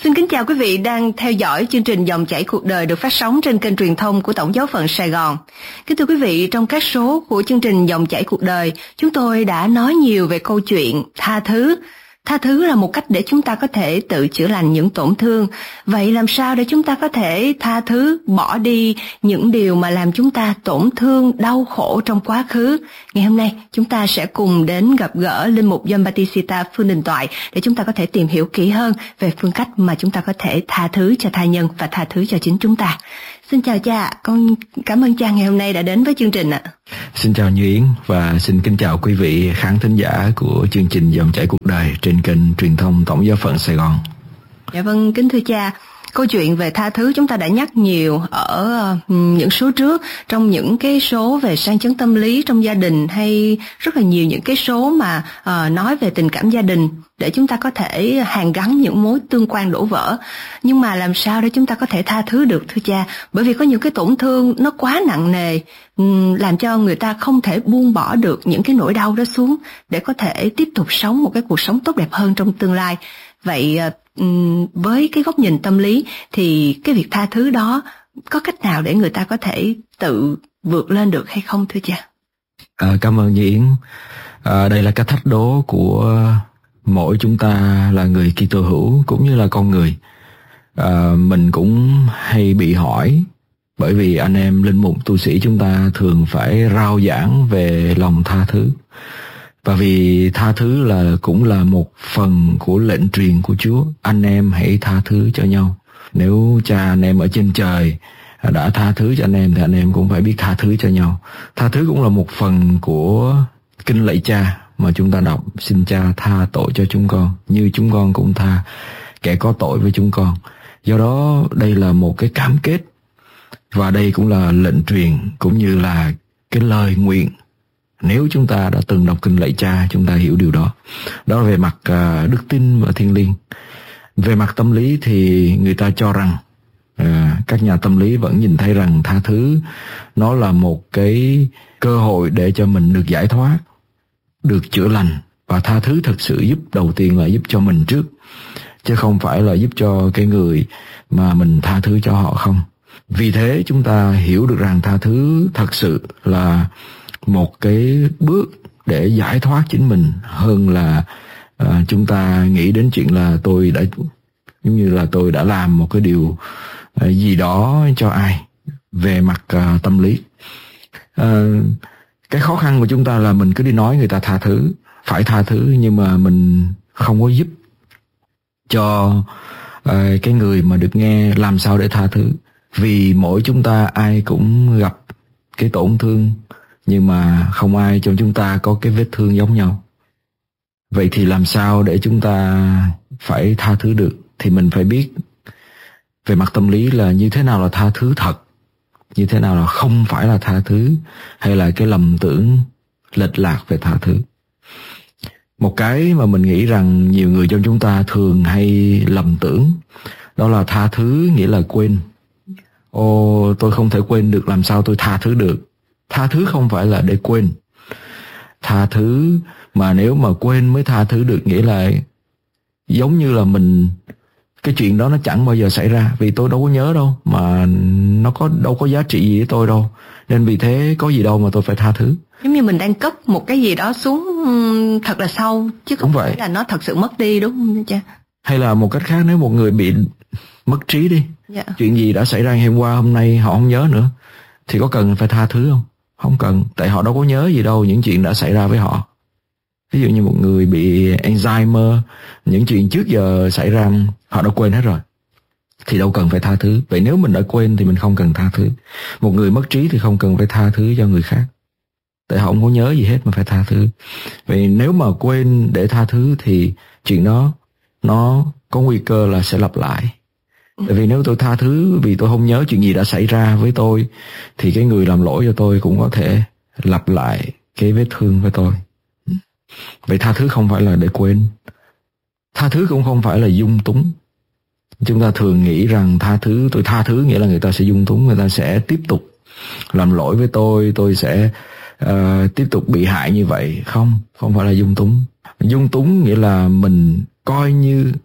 Xin kính chào quý vị đang theo dõi chương trình Dòng chảy cuộc đời được phát sóng trên kênh truyền thông của Tổng giáo phận Sài Gòn. Kính thưa quý vị, trong các số của chương trình Dòng chảy cuộc đời, chúng tôi đã nói nhiều về câu chuyện tha thứ. Tha thứ là một cách để chúng ta có thể tự chữa lành những tổn thương. Vậy làm sao để chúng ta có thể tha thứ, bỏ đi những điều mà làm chúng ta tổn thương, đau khổ trong quá khứ? Ngày hôm nay, chúng ta sẽ cùng đến gặp gỡ Linh mục John Batista Phương Đình Toại để chúng ta có thể tìm hiểu kỹ hơn về phương cách mà chúng ta có thể tha thứ cho tha nhân và tha thứ cho chính chúng ta. Xin chào cha, con cảm ơn cha ngày hôm nay đã đến với chương trình ạ. Xin chào Như Yến và xin kính chào quý vị khán thính giả của chương trình Dòng chảy cuộc đời trên kênh truyền thông Tổng giáo phận Sài Gòn. Dạ vâng, kính thưa cha, câu chuyện về tha thứ chúng ta đã nhắc nhiều ở những số trước, trong những cái số về sang chấn tâm lý trong gia đình, hay rất là nhiều những cái số mà nói về tình cảm gia đình để chúng ta có thể hàn gắn những mối tương quan đổ vỡ. Nhưng mà làm sao để chúng ta có thể tha thứ được thưa cha? Bởi vì có những cái tổn thương nó quá nặng nề, làm cho người ta không thể buông bỏ được những cái nỗi đau đó xuống để có thể tiếp tục sống một cái cuộc sống tốt đẹp hơn trong tương lai. Vậy với cái góc nhìn tâm lý thì cái việc tha thứ đó có cách nào để người ta có thể tự vượt lên được hay không thưa cha? Cảm ơn Như Yến. Đây là cái thách đố của mỗi chúng ta là người Kitô hữu cũng như là con người. Mình cũng hay bị hỏi, bởi vì anh em linh mục tu sĩ chúng ta thường phải rao giảng về lòng tha thứ. Và vì tha thứ cũng là một phần của lệnh truyền của Chúa. Anh em hãy tha thứ cho nhau. Nếu cha anh em ở trên trời đã tha thứ cho anh em thì anh em cũng phải biết tha thứ cho nhau. Tha thứ cũng là một phần của kinh lạy Cha mà chúng ta đọc: xin Cha tha tội cho chúng con như chúng con cũng tha kẻ có tội với chúng con. Do đó đây là một cái cam kết, và đây cũng là lệnh truyền cũng như là cái lời nguyện. Nếu chúng ta đã từng đọc kinh lạy Cha, chúng ta hiểu điều đó. Đó là về mặt đức tin và thiêng liêng. Về mặt tâm lý thì người ta cho rằng, các nhà tâm lý vẫn nhìn thấy rằng tha thứ nó là một cái cơ hội để cho mình được giải thoát, được chữa lành. Và tha thứ thực sự giúp, đầu tiên là giúp cho mình trước, chứ không phải là giúp cho cái người mà mình tha thứ cho họ không. Vì thế chúng ta hiểu được rằng tha thứ thật sự là một cái bước để giải thoát chính mình, hơn là chúng ta nghĩ đến chuyện là tôi đã, giống như là tôi đã làm một cái điều gì đó cho ai. Về mặt tâm lý, cái khó khăn của chúng ta là mình cứ đi nói người ta tha thứ, phải tha thứ, nhưng mà mình không có giúp cho cái người mà được nghe làm sao để tha thứ. Vì mỗi chúng ta ai cũng gặp cái tổn thương, nhưng mà không ai trong chúng ta có cái vết thương giống nhau. Vậy thì làm sao để chúng ta phải tha thứ được? Thì mình phải biết về mặt tâm lý là như thế nào là tha thứ thật, như thế nào là không phải là tha thứ, hay là cái lầm tưởng lệch lạc về tha thứ. Một cái mà mình nghĩ rằng nhiều người trong chúng ta thường hay lầm tưởng, đó là tha thứ nghĩa là quên. Tôi không thể quên được, làm sao tôi tha thứ được? Tha thứ không phải là để quên. Tha thứ mà nếu mà quên mới tha thứ được, nghĩa là giống như là cái chuyện đó nó chẳng bao giờ xảy ra, vì tôi đâu có nhớ đâu, mà nó đâu có giá trị gì với tôi đâu, nên vì thế có gì đâu mà tôi phải tha thứ. Giống như mình đang cất một cái gì đó xuống thật là sâu, chứ không phải là nó thật sự mất đi, đúng không cha? Hay là một cách khác, nếu một người bị mất trí đi, chuyện gì đã xảy ra ngày hôm qua, hôm nay họ không nhớ nữa, thì có cần phải tha thứ không? Không cần, tại họ đâu có nhớ gì đâu những chuyện đã xảy ra với họ. Ví dụ như một người bị Alzheimer, những chuyện trước giờ xảy ra họ đã quên hết rồi, thì đâu cần phải tha thứ. Vậy nếu mình đã quên thì mình không cần tha thứ. Một người mất trí thì không cần phải tha thứ cho người khác, tại họ không có nhớ gì hết mà phải tha thứ. Vậy nếu mà quên để tha thứ thì chuyện đó nó có nguy cơ là sẽ lặp lại. Tại vì nếu tôi tha thứ vì tôi không nhớ chuyện gì đã xảy ra với tôi, thì cái người làm lỗi cho tôi cũng có thể lặp lại cái vết thương với tôi. Vậy tha thứ không phải là để quên. Tha thứ cũng không phải là dung túng. Chúng ta thường nghĩ rằng tôi tha thứ nghĩa là người ta sẽ dung túng, người ta sẽ tiếp tục làm lỗi với tôi sẽ tiếp tục bị hại như vậy. Không phải là dung túng. Dung túng nghĩa là mình coi như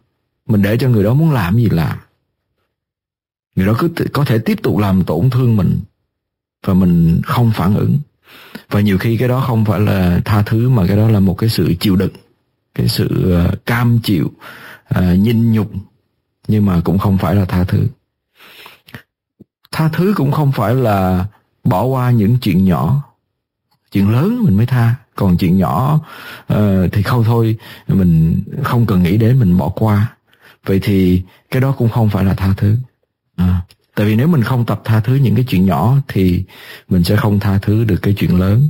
Mình để cho người đó muốn làm gì làm. Người đó cứ có thể tiếp tục làm tổn thương mình và mình không phản ứng. Và nhiều khi cái đó không phải là tha thứ, mà cái đó là một cái sự chịu đựng, cái sự cam chịu, nhịn nhục, nhưng mà cũng không phải là tha thứ. Tha thứ cũng không phải là bỏ qua những chuyện nhỏ. Chuyện lớn mình mới tha, còn chuyện nhỏ thì không thôi, mình không cần nghĩ đến, mình bỏ qua. Vậy thì cái đó cũng không phải là tha thứ. Tại vì nếu mình không tập tha thứ những cái chuyện nhỏ thì mình sẽ không tha thứ được cái chuyện lớn.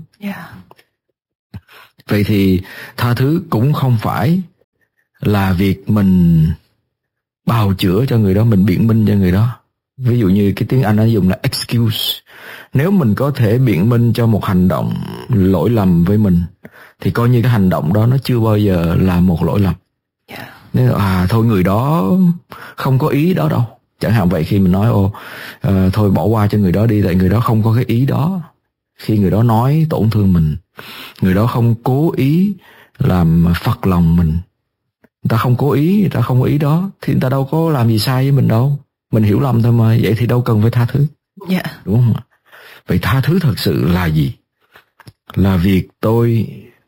Vậy thì tha thứ cũng không phải là việc mình bào chữa cho người đó, mình biện minh cho người đó. Ví dụ như cái tiếng Anh nó dùng là excuse. Nếu mình có thể biện minh cho một hành động lỗi lầm với mình thì coi như cái hành động đó nó chưa bao giờ là một lỗi lầm. Nên thôi người đó không có ý đó đâu. Chẳng hạn vậy, khi mình nói thôi bỏ qua cho người đó đi, tại người đó không có cái ý đó. Khi người đó nói tổn thương mình, người đó không cố ý làm phật lòng mình, người ta không cố ý, người ta không có ý đó, thì người ta đâu có làm gì sai với mình đâu. Mình hiểu lầm thôi mà, vậy thì đâu cần phải tha thứ. Đúng không ạ? Vậy tha thứ thật sự là gì? Là việc tôi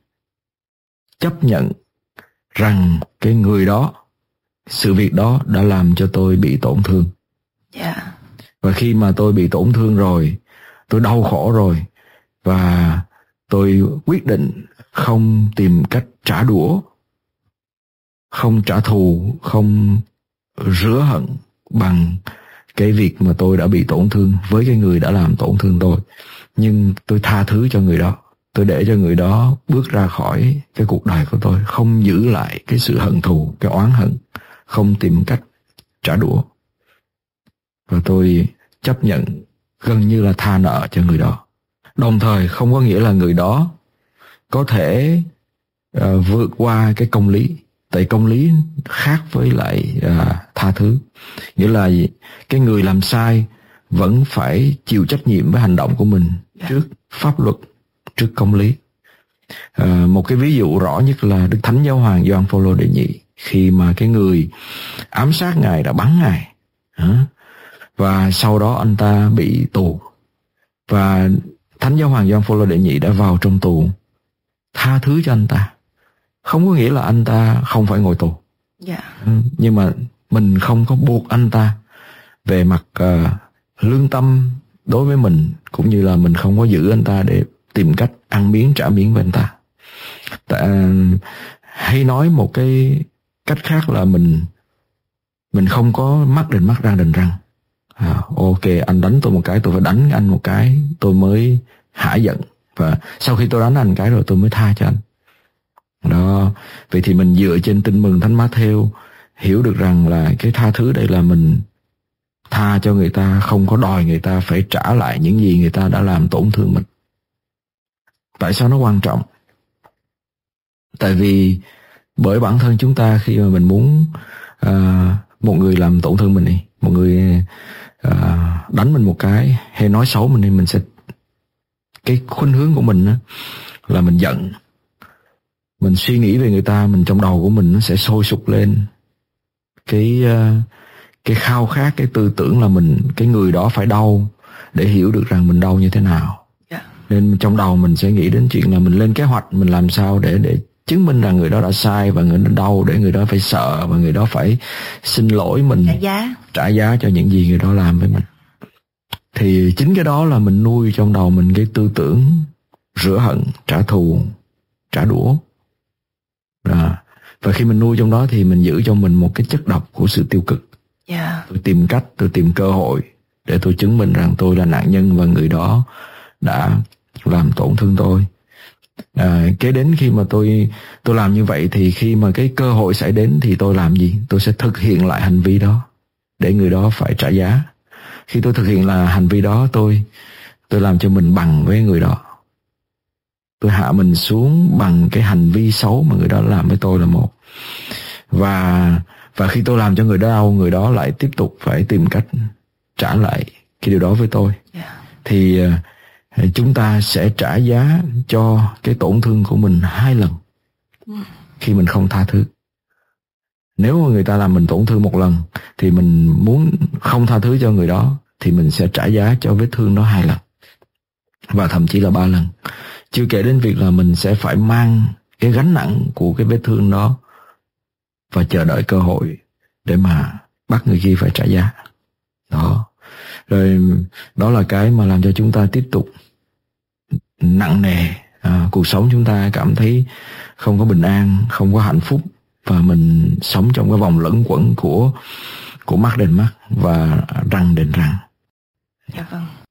chấp nhận rằng cái người đó, sự việc đó đã làm cho tôi bị tổn thương. Và khi mà tôi bị tổn thương rồi, tôi đau khổ rồi, và tôi quyết định không tìm cách trả đũa, không trả thù, không rửa hận bằng cái việc mà tôi đã bị tổn thương với cái người đã làm tổn thương tôi. Nhưng tôi tha thứ cho người đó. Tôi để cho người đó bước ra khỏi cái cuộc đời của tôi, không giữ lại cái sự hận thù, cái oán hận, không tìm cách trả đũa. Và tôi chấp nhận gần như là tha nợ cho người đó. Đồng thời không có nghĩa là người đó có thể vượt qua cái công lý. Tại công lý khác với lại tha thứ. Nghĩa là cái người làm sai vẫn phải chịu trách nhiệm với hành động của mình trước pháp luật, trước công lý. Một cái ví dụ rõ nhất là Đức Thánh Giáo hoàng Gioan Phaolô đệ nhị, khi mà cái người ám sát Ngài đã bắn Ngài, và sau đó anh ta bị tù, và Thánh Giáo hoàng Gioan Phaolô đệ nhị đã vào trong tù tha thứ cho anh ta. Không có nghĩa là anh ta không phải ngồi tù, nhưng mà mình không có buộc anh ta về mặt lương tâm đối với mình, cũng như là mình không có giữ anh ta để tìm cách ăn miếng trả miếng với anh ta. Hay nói một cái cách khác là mình không có mắt đền mắt răng đền răng. Ok, anh đánh tôi một cái, tôi phải đánh anh một cái, tôi mới hả giận, và sau khi tôi đánh anh cái rồi tôi mới tha cho anh. Đó, vậy thì mình dựa trên Tin Mừng Thánh Mát-thêu hiểu được rằng là cái tha thứ đây là mình tha cho người ta, không có đòi người ta phải trả lại những gì người ta đã làm tổn thương mình. Tại sao nó quan trọng? Tại vì bởi bản thân chúng ta, khi mà mình muốn một người làm tổn thương mình đi, một người đánh mình một cái hay nói xấu mình đi, mình sẽ, cái khuynh hướng của mình là mình giận, mình suy nghĩ về người ta, mình trong đầu của mình nó sẽ sôi sục lên cái khao khát, cái tư tưởng là cái người đó phải đau để hiểu được rằng mình đau như thế nào. Nên trong đầu mình sẽ nghĩ đến chuyện là mình lên kế hoạch, mình làm sao để chứng minh rằng người đó đã sai và người đó đau, để người đó phải sợ và người đó phải xin lỗi mình, trả giá cho những gì người đó làm với mình. Thì chính cái đó là mình nuôi trong đầu mình cái tư tưởng rửa hận, trả thù, trả đũa. Và khi mình nuôi trong đó thì mình giữ cho mình một cái chất độc của sự tiêu cực. Tôi tìm cách, tôi tìm cơ hội để tôi chứng minh rằng tôi là nạn nhân và người đó đã làm tổn thương tôi. Kế đến khi mà tôi làm như vậy, thì khi mà cái cơ hội xảy đến thì tôi làm gì? Tôi sẽ thực hiện lại hành vi đó để người đó phải trả giá. Khi tôi thực hiện là hành vi đó, tôi làm cho mình bằng với người đó. Tôi hạ mình xuống bằng cái hành vi xấu mà người đó làm với tôi là một. Và khi tôi làm cho người đó đau, người đó lại tiếp tục phải tìm cách trả lại cái điều đó với tôi. Thì chúng ta sẽ trả giá cho cái tổn thương của mình 2 lần khi mình không tha thứ. Nếu mà người ta làm mình tổn thương một lần thì mình muốn không tha thứ cho người đó thì mình sẽ trả giá cho vết thương đó 2 lần và thậm chí là 3 lần. Chưa kể đến việc là mình sẽ phải mang cái gánh nặng của cái vết thương đó và chờ đợi cơ hội để mà bắt người kia phải trả giá. Đó. Rồi đó là cái mà làm cho chúng ta tiếp tục nặng nề. Cuộc sống chúng ta cảm thấy không có bình an, không có hạnh phúc, và mình sống trong cái vòng lẫn quẩn của mắt đền mắt và răng đền răng. Dạ vâng.